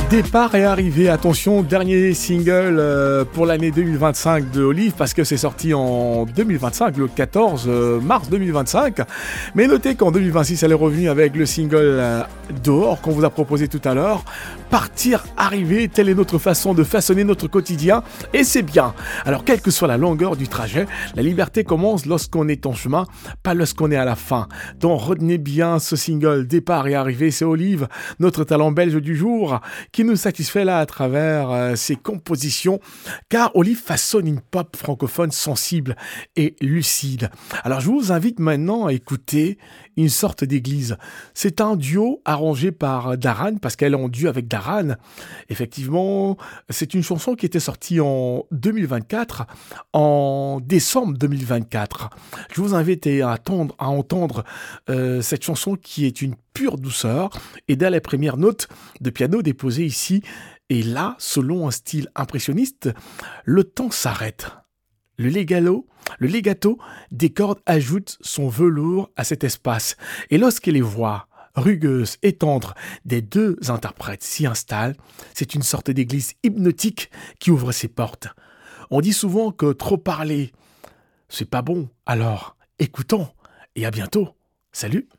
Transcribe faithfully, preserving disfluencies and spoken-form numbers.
Départ et arrivée, attention, dernier single euh, pour l'année deux mille vingt-cinq de Olive parce que c'est sorti en deux mille vingt-cinq, le quatorze mars deux mille vingt-cinq. Mais notez qu'en deux mille vingt-six, elle est revenue avec le single euh, Dehors qu'on vous a proposé tout à l'heure. Partir, arriver, telle est notre façon de façonner notre quotidien et c'est bien. Alors, quelle que soit la longueur du trajet, la liberté commence lorsqu'on est en chemin, pas lorsqu'on est à la fin. Donc, retenez bien ce single Départ et arrivée, c'est Olive, notre talent belge du jour, qui nous satisfait là à travers euh, ses compositions, car Olive façonne une pop francophone sensible et lucide. Alors je vous invite maintenant à écouter Une sorte d'église. C'est un duo arrangé par Daran, parce qu'elle est en duo avec Daran. Effectivement, c'est une chanson qui était sortie en deux mille vingt-quatre, en décembre deux mille vingt-quatre. Je vous invite à, attendre, à entendre euh, cette chanson qui est une pure douceur, et dès les premières notes de piano déposées ici, et là, selon un style impressionniste, le temps s'arrête. Le legato, le legato des cordes ajoute son velours à cet espace, et lorsque les voix rugueuses et tendres des deux interprètes s'y installent, c'est une sorte d'église hypnotique qui ouvre ses portes. On dit souvent que trop parler, c'est pas bon, alors écoutons, et à bientôt. Salut!